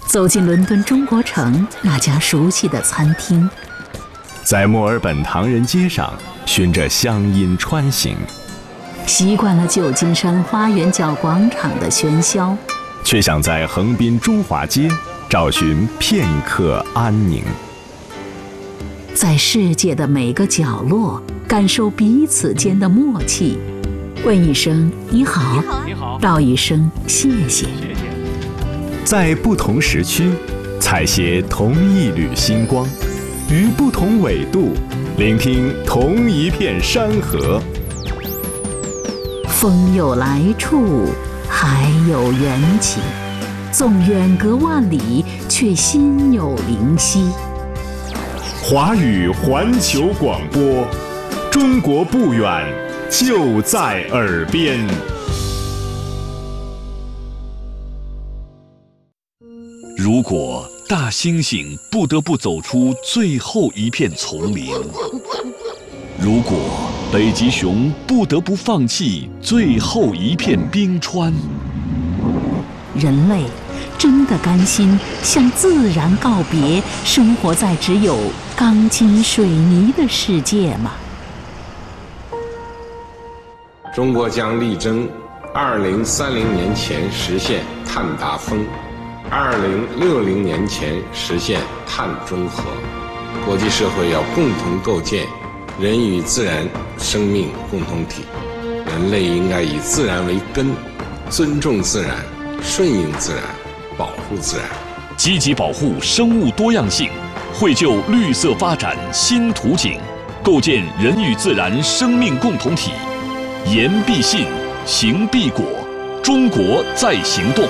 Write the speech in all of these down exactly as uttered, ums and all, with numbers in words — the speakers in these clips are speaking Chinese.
走进伦敦中国城那家熟悉的餐厅， 在墨尔本唐人街上循着乡音穿行， 习惯了旧金山花园角广场的喧嚣， 却想在横滨中华街找寻片刻安宁。 在世界的每个角落感受彼此间的默契，问一声你好， 你好， 道一声谢谢。 在不同时区采撷同一缕星光，于不同纬度聆听同一片山河。 风有来处，海有缘起，纵远隔万里，却心有灵犀。 华语环球广播，中国不远，就在耳边。 如果大猩猩不得不走出最后一片丛林，如果北极熊不得不放弃最后一片冰川， 人类真的甘心向自然告别，生活在只有钢筋水泥的世界吗？ 中国将力争二零三零年前实现碳达峰，二零六零年前实现碳中和。国际社会要共同构建人与自然生命共同体，人类应该以自然为根，尊重自然，顺应自然，保护自然， 积极保护生物多样性，绘就绿色发展新图景，构建人与自然生命共同体。言必信，行必果，中国在行动。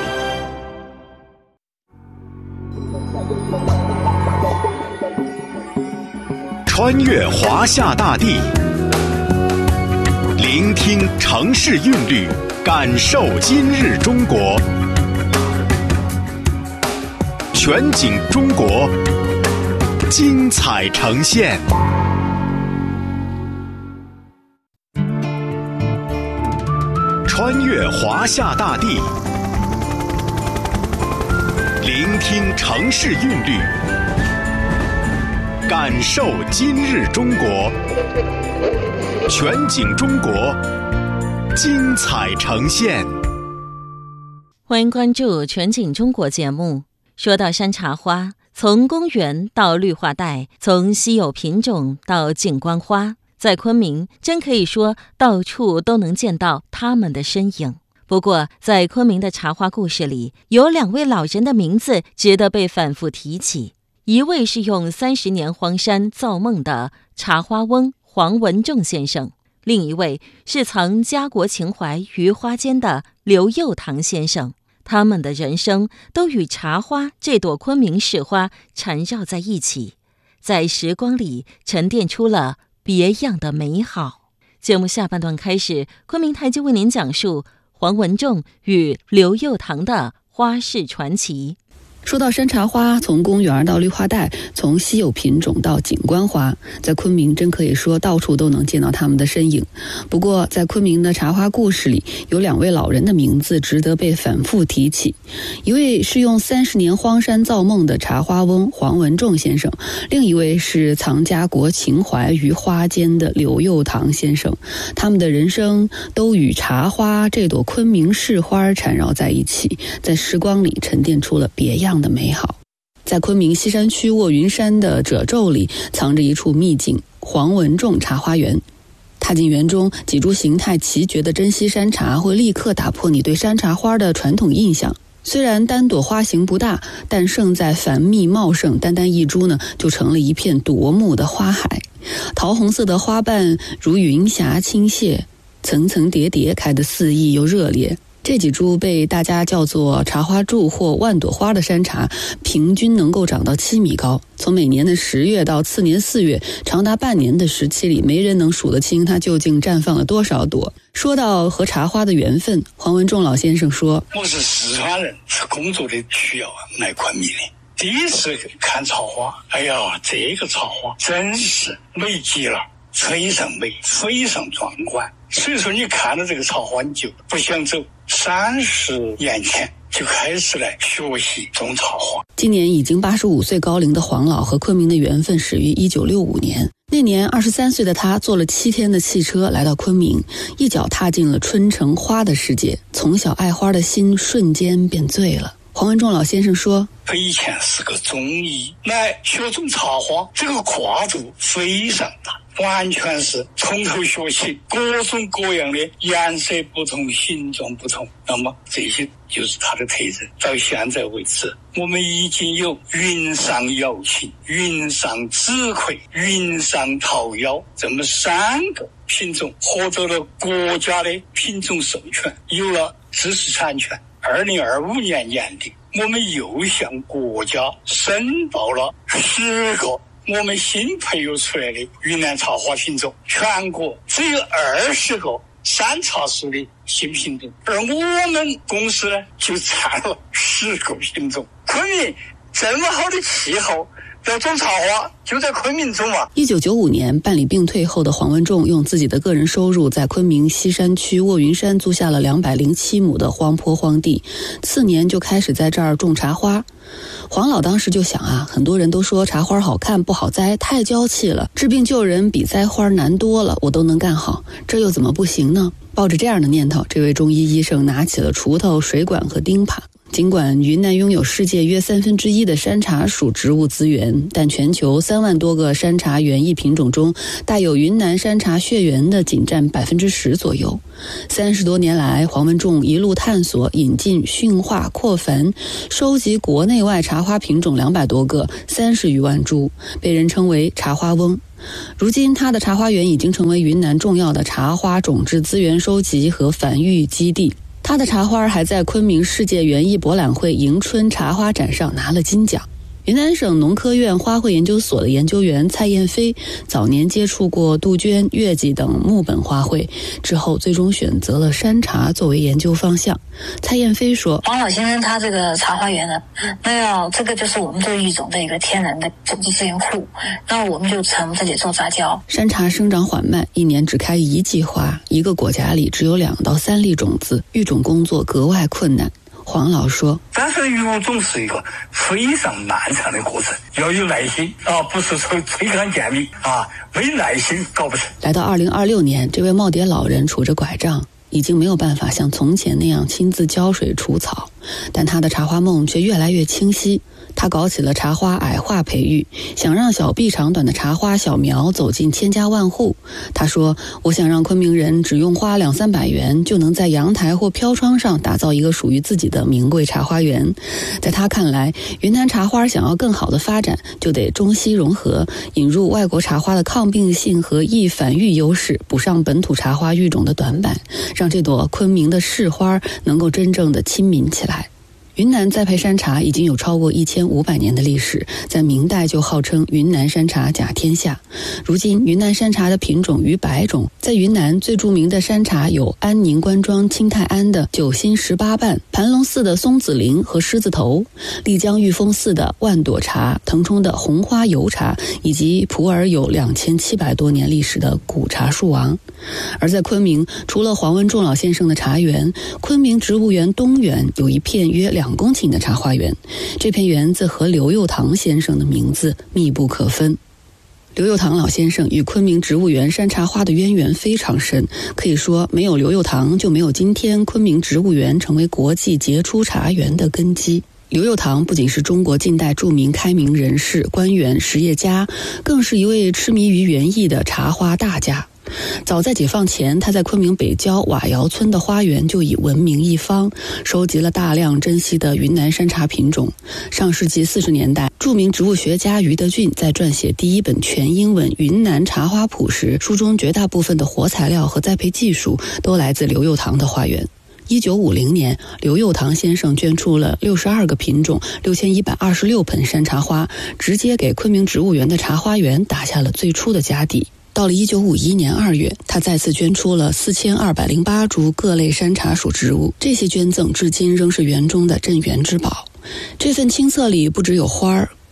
穿越华夏大地，聆听城市韵律，感受今日中国。全景中国，精彩呈现。穿越华夏大地，聆听城市韵律，感受今日中国。全景中国，精彩呈现。 欢迎关注全景中国节目。说到山茶花，从公园到绿化带，从稀有品种到景观花，在昆明真可以说到处都能见到它们的身影。不过在昆明的茶花故事里，有两位老人的名字值得被反复提起。一位是用三十年荒山造梦的茶花翁黄文仲先生，另一位是藏家国情怀于花间的刘佑堂先生。他们的人生都与茶花这朵昆明市花缠绕在一起，在时光里沉淀出了别样的美好。节目下半段开始，昆明台就为您讲述黄文仲与刘佑堂的花市传奇。 说到山茶花，从公园到绿化带，从稀有品种到景观花，在昆明真可以说到处都能见到它们的身影。不过在昆明的茶花故事里，有两位老人的名字值得被反复提起。一位是用三十年荒山造梦的茶花翁黄文仲先生，另一位是藏家国情怀于花间的刘佑堂先生。他们的人生都与茶花这朵昆明市花缠绕在一起，在时光里沉淀出了别样的美好。在昆明西山区卧云山的褶皱里，藏着一处秘境——黄文仲茶花园。踏进园中，几株形态奇绝的珍稀山茶会立刻打破你对山茶花的传统印象。虽然单朵花型不大，但胜在繁密茂盛，单单一株呢，就成了一片夺目的花海。桃红色的花瓣如云霞倾泻，层层叠叠，开得肆意又热烈。这几株被大家叫做茶花柱或万朵花的山茶，平均能够长到七米高。从每年的十月到次年四月，长达半年的时期里，没人能数得清它究竟绽放了多少朵。说到和茶花的缘分，黄文仲老先生说：“ 我是四川人，是工作的需要来昆明的。第一次看草花，哎呀，这个草花真是美极了，非常美，非常壮观。所以说，你看到这个草花，你就不想走。山是眼前， 就开始来学习种茶花。 今年已经八十五岁高龄的黄老和昆明的缘分始于一九六五年。那年二十三岁的他坐了七天的汽车来到昆明，一脚踏进了春城花的世界，从小爱花的心瞬间便醉了。黄文仲老先生说， 他以前是个中医，来学种茶花，这个跨度非常大，完全是从头学起，各种各样的颜色不同，形状不同，那么这些就是他的特征。到现在为止，我们已经有云上瑶琴、云上紫葵、云上桃夭这么三个品种获得了国家的品种授权，有了知识产权。二零二五年年底，我们又向国家申报了十个我们新培育出来的云南茶花品种，全国只有二十个山茶属的新品种，而我们公司呢就占了十个品种。昆明这么好的气候，要种茶花就在昆明种啊。 一九九五年办理病退后的黄文仲用自己的个人收入在昆明西山区卧云山租下了两百零七亩的荒坡荒地，次年就开始在这儿种茶花。黄老当时就想啊，很多人都说茶花好看不好栽，太娇气了，治病救人比栽花难多了，我都能干好，这又怎么不行呢？抱着这样的念头，这位中医医生拿起了锄头、水管和钉耙。尽管云南拥有世界约三分之一的山茶属植物资源，但全球三万多个山茶园艺品种中，带有云南山茶血缘的仅占百分之十左右。三十多年来，黄文仲一路探索、引进、驯化、扩繁，收集国内外茶花品种两百多个，三十余万株，被人称为茶花翁。如今，他的茶花园已经成为云南重要的茶花种质资源收集和繁育基地。他的茶花还在昆明世界园艺博览会迎春茶花展上拿了金奖。云南省农科院花卉研究所的研究员蔡燕飞早年接触过杜鹃、月季等木本花卉，之后最终选择了山茶作为研究方向。蔡燕飞说， 黄老先生他这个茶花园呢，那要这个就是我们这个育种的一个天然的种子资源库，那我们就从这里做杂交。 山茶生长缓慢，一年只开一季花，一个果荚里只有两到三粒种子，育种工作格外困难。黄老说， 但是育种是一个非常漫长的过程，要有耐心啊，不是说吹干见米啊，没耐心搞不成。 来到二零二六年，这位耄耋老人杵着拐杖，已经没有办法像从前那样亲自浇水除草，但他的茶花梦却越来越清晰。他搞起了茶花矮化培育，想让小臂长短的茶花小苗走进千家万户。他说，我想让昆明人只用花两三百元就能在阳台或飘窗上打造一个属于自己的名贵茶花园。在他看来，云南茶花想要更好的发展，就得中西融合，引入外国茶花的抗病性和易繁育优势，补上本土茶花育种的短板，让这朵昆明的市花能够真正的亲民起来。云南栽培山茶已经有超过一千五百年的历史，在明代就号称云南山茶甲天下。如今，云南山茶的品种逾百种，在云南最著名的山茶有安宁官庄清泰安的九心十八瓣、盘龙寺的松子林和狮子头、丽江玉峰寺的万朵茶、腾冲的红花油茶，以及普洱有两千七百多年历史的古茶树王。而在昆明，除了黄文仲老先生的茶园，昆明植物园东园有一片约两公顷的茶花园，这片园子和刘佑堂先生的名字密不可分。刘佑堂老先生与昆明植物园山茶花的渊源非常深，可以说没有刘佑堂就没有今天昆明植物园成为国际杰出茶园的根基。刘佑堂不仅是中国近代著名开明人士、官员、实业家，更是一位痴迷于园艺的茶花大家。早在解放前，他在昆明北郊瓦窑村的花园就已闻名一方，收集了大量珍稀的云南山茶品种。上世纪四十年代，著名植物学家余德俊在撰写第一本全英文《云南茶花谱》时，书中绝大部分的活材料和栽培技术都来自刘佑堂的花园。一九五零年，刘佑堂先生捐出了六十二个品种、六千一百二十六盆山茶花，直接给昆明植物园的茶花园打下了最初的家底。到了一九五一年二月，他再次捐出了四千二百零八株各类山茶属植物，这些捐赠至今仍是园中的镇园之宝。这份清册里不只有花儿，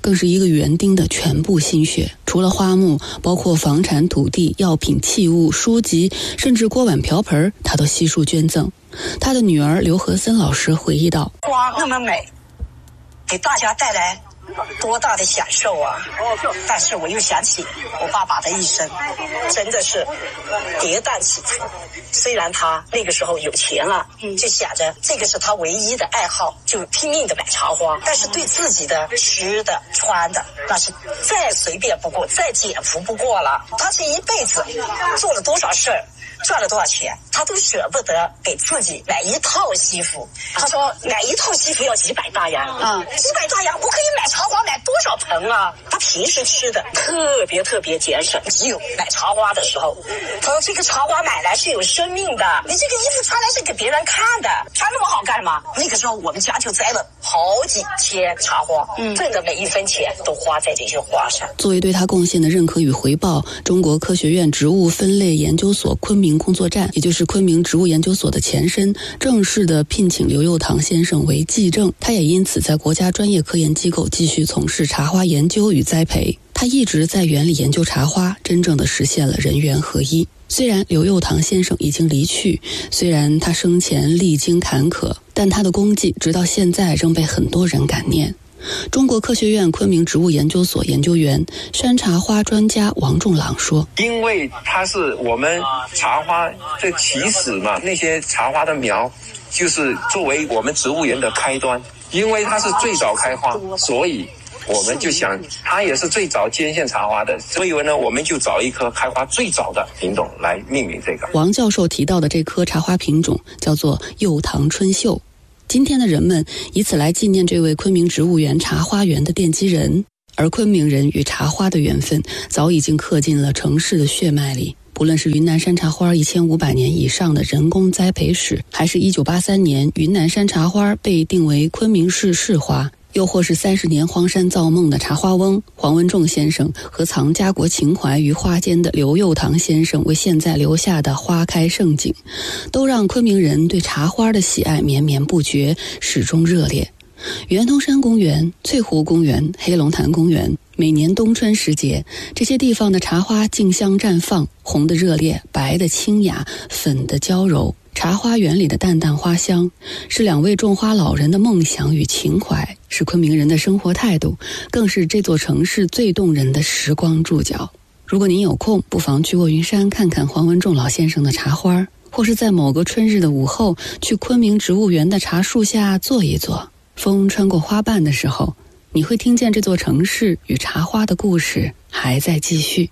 更是一个园丁的全部心血。除了花木，包括房产、土地、药品、器物、书籍，甚至锅碗瓢盆，他都悉数捐赠。他的女儿刘和森老师回忆道： 花那么美，给大家带来多大的享受啊！但是我又想起我爸爸的一生，真的是跌宕起伏。虽然他那个时候有钱了，就想着这个是他唯一的爱好，就拼命的买茶花，但是对自己的吃的穿的那是再随便不过，再简朴不过了。他这一辈子做了多少事儿，赚了多少钱，他都舍不得给自己买一套西服。他说买一套西服要几百大洋啊、嗯，几百大洋我可以买茶花买多少盆啊？他平时吃的特别特别节省，只有买茶花的时候，他说这个茶花买来是有生命的，你这个衣服穿来是给别人看的，穿那么好干嘛？那个时候我们家就栽了好几千茶花，嗯，挣的每一分钱都花在这些花上。 作为对他贡献的认可与回报，中国科学院植物分类研究所昆明工作站，也就是昆明植物研究所的前身，正式的聘请刘佑堂先生为技正。他也因此在国家专业科研机构继续从事茶花研究与栽培。他一直在园里研究茶花，真正的实现了人园合一。虽然刘佑堂先生已经离去，虽然他生前历经坎坷，但他的功绩直到现在仍被很多人感念。中国科学院昆明植物研究所研究员、山茶花专家王仲朗说： 因为它是我们茶花的起始嘛，那些茶花的苗就是作为我们植物园的开端，因为它是最早开花，所以我们就想它也是最早捐献茶花的，所以呢我们就找一棵开花最早的品种来命名这个。 王教授提到的这棵茶花品种叫做柚堂春秀。今天的人们以此来纪念这位昆明植物园茶花园的奠基人，而昆明人与茶花的缘分早已经刻进了城市的血脉里。不论是云南山茶花一千五百年以上的人工栽培史，还是一九八三年云南山茶花被定为昆明市市花，又或是三十年荒山造梦的茶花翁黄文仲先生和藏家国情怀于花间的刘佑堂先生为现在留下的花开盛景，都让昆明人对茶花的喜爱绵绵不绝，始终热烈。圆通山公园、翠湖公园、黑龙潭公园，每年冬春时节，这些地方的茶花竞相绽放，红的热烈，白的清雅，粉的娇柔。茶花园里的淡淡花香，是两位种花老人的梦想与情怀，是昆明人的生活态度，更是这座城市最动人的时光注脚。如果您有空，不妨去卧云山看看黄文仲老先生的茶花，或是在某个春日的午后，去昆明植物园的茶树下坐一坐。风穿过花瓣的时候，你会听见这座城市与茶花的故事还在继续。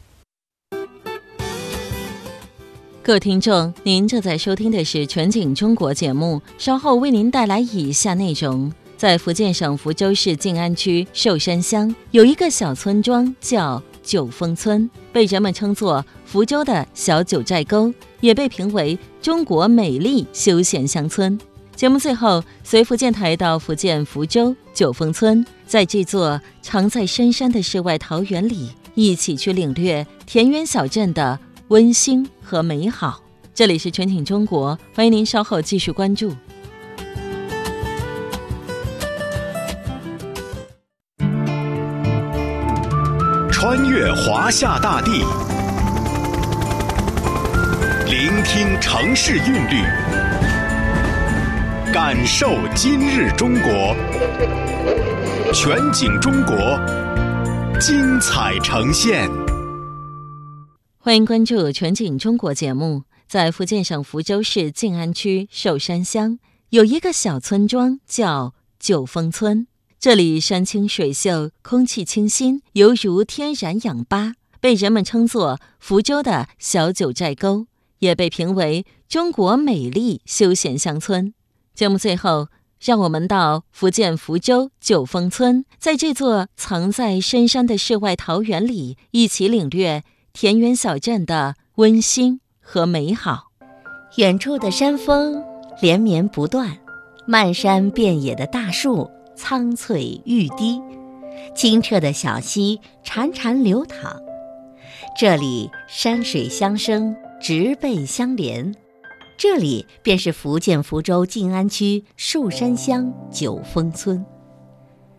各位听众，您正在收听的是全景中国节目，稍后为您带来以下内容。在福建省福州市晋安区寿山乡，有一个小村庄叫九峰村，被人们称作福州的小九寨沟，也被评为中国美丽休闲乡村。节目最后，随福建台到福建福州九峰村，在这座藏在深山的世外桃源里，一起去领略田园小镇的温馨和美好。这里是全景中国，欢迎您稍后继续关注。 穿越华夏大地，聆听城市韵律，感受今日中国。全景中国，精彩呈现。 欢迎关注全景中国节目。在福建省福州市晋安区寿山乡，有一个小村庄叫九峰村。这里山清水秀，空气清新，犹如天然氧吧，被人们称作福州的小九寨沟，也被评为中国美丽休闲乡村。节目最后，让我们到福建福州九峰村，在这座藏在深山的世外桃源里，一起领略田园小镇的温馨和美好。 远处的山峰连绵不断，漫山遍野的大树苍翠欲滴，清澈的小溪潺潺流淌。这里山水相生，植被相连，这里便是福建福州晋安区寿山乡九峰村。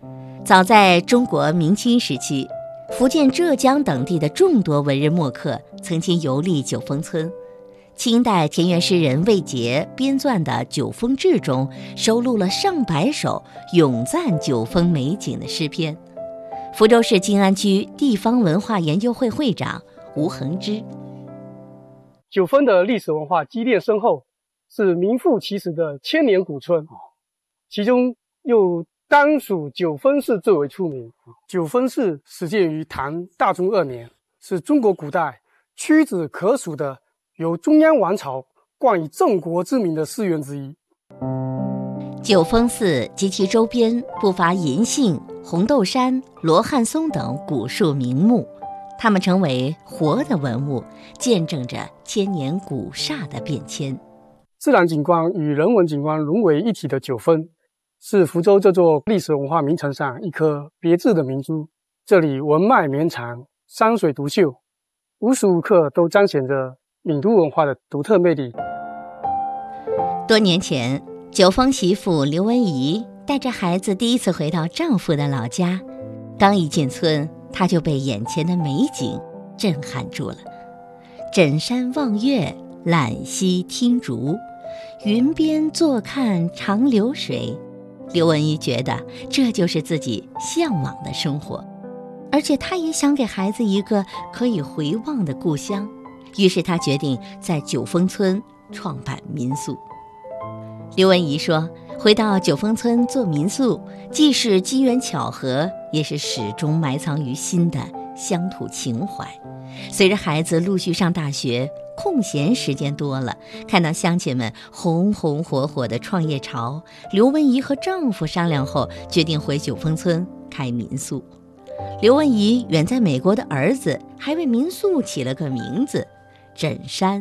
早在中国明清时期，福建、浙江等地的众多文人墨客曾经游历九峰村。清代田园诗人魏杰编撰的《九峰志》中收录了上百首咏赞九峰美景的诗篇。福州市金安区地方文化研究会会长吴恒之： 九峰的历史文化积淀深厚，是名副其实的千年古村，其中又当属九峰寺最为出名。九峰寺始建于唐大中二年，是中国古代屈指可数的由中央王朝冠以镇国之名的寺院之一。 九峰寺及其周边不乏银杏、红豆杉、罗汉松等古树名木，它们成为活的文物，见证着千年古刹的变迁。 自然景观与人文景观融为一体的九峰，是福州这座历史文化名城上一颗别致的明珠。这里文脉绵长，山水独秀，无时无刻都彰显着闽都文化的独特魅力。 多年前，九峰媳妇刘文怡带着孩子第一次回到丈夫的老家，刚一进村，她就被眼前的美景震撼住了。枕山望月，揽溪听竹，云边坐看长流水。刘文怡觉得这就是自己向往的生活，而且她也想给孩子一个可以回望的故乡，于是她决定在九峰村创办民宿。刘文怡说，回到九峰村做民宿，既是机缘巧合，也是始终埋藏于心的乡土情怀。随着孩子陆续上大学，空闲时间多了，看到乡亲们红红火火的创业潮，刘文怡和丈夫商量后，决定回九峰村开民宿。刘文怡远在美国的儿子还为民宿起了个名字——枕山